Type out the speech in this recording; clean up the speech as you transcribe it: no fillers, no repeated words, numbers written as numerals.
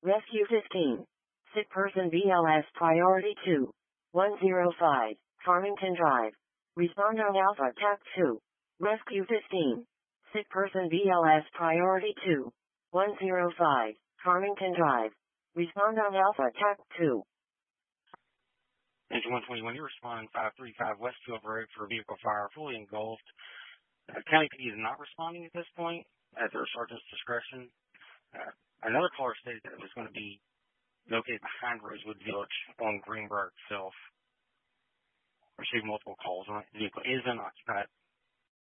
Rescue 15. Sick person BLS priority 2. 105. Farmington Drive. Respond on Alpha TAC 2. Rescue 15. Sick person BLS priority 2. 105. Farmington Drive. Respond on Alpha TAC 2. Engine 121, you're responding 535 Westfield Road for a vehicle fire fully engulfed. County PD is not responding at this point at their sergeant's discretion. Another caller stated that it was going to be located behind Rosewood Village on Greenbrier itself. Received multiple calls on it. The vehicle is unoccupied.